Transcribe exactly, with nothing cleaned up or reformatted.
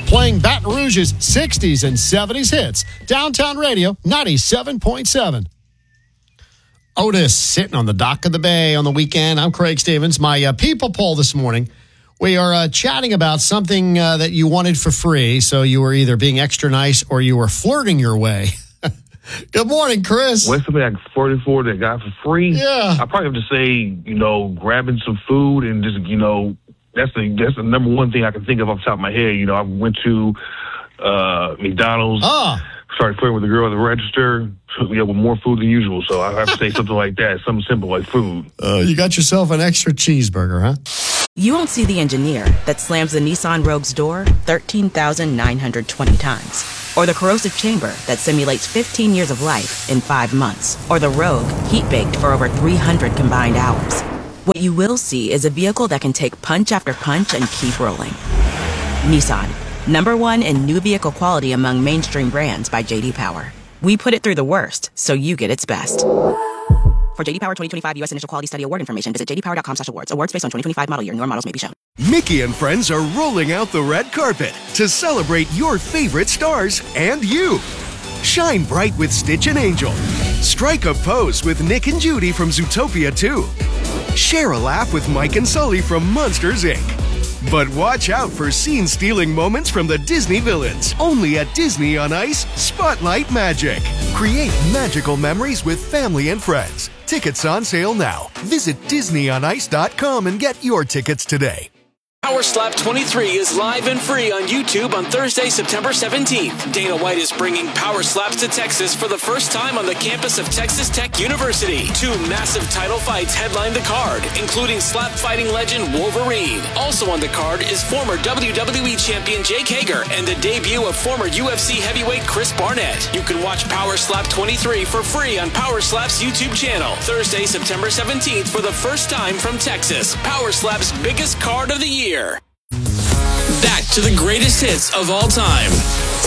playing Baton Rouge's sixties and seventies hits. Downtown Radio, ninety-seven point seven. Otis sitting on the dock of the bay on the weekend. I'm Craig Stevens. My uh, people poll this morning, we are uh, chatting about something uh, that you wanted for free. So you were either being extra nice or you were flirting your way. Good morning, Chris. What's something I flirted for that I got for free? Yeah. I probably have to say, you know, grabbing some food and just, you know, that's the that's the number one thing I can think of off the top of my head. You know, I went to uh, McDonald's, Ah. started flirting with the girl at the register, hooked me up with more food than usual. So I have to say something like that, something simple like food. Uh, you got yourself an extra cheeseburger, huh? You won't see the engineer that slams the Nissan Rogue's door thirteen thousand nine hundred twenty times. Or the corrosive chamber that simulates fifteen years of life in five months. Or the Rogue heat-baked for over three hundred combined hours. What you will see is a vehicle that can take punch after punch and keep rolling. Nissan, number one in new vehicle quality among mainstream brands by J D Power. We put it through the worst, so you get its best. For J D Power twenty twenty-five U S Initial Quality Study Award information, visit j d power dot com slash awards. Awards based on twenty twenty-five model year. Newer models may be shown. Mickey and friends are rolling out the red carpet to celebrate your favorite stars and you. Shine bright with Stitch and Angel. Strike a pose with Nick and Judy from Zootopia two. Share a laugh with Mike and Sully from Monsters, Incorporated. But watch out for scene-stealing moments from the Disney villains. Only at Disney on Ice, Spotlight Magic. Create magical memories with family and friends. Tickets on sale now. Visit disney on ice dot com and get your tickets today. Power Slap twenty-three is live and free on YouTube on Thursday, September seventeenth. Dana White is bringing Power Slaps to Texas for the first time on the campus of Texas Tech University. Two massive title fights headline the card, including slap fighting legend Wolverine. Also on the card is former W W E champion Jake Hager and the debut of former U F C heavyweight Chris Barnett. You can watch Power Slap twenty-three for free on Power Slap's YouTube channel. Thursday, September seventeenth for the first time from Texas. Power Slap's biggest card of the year. Back to the greatest hits of all time.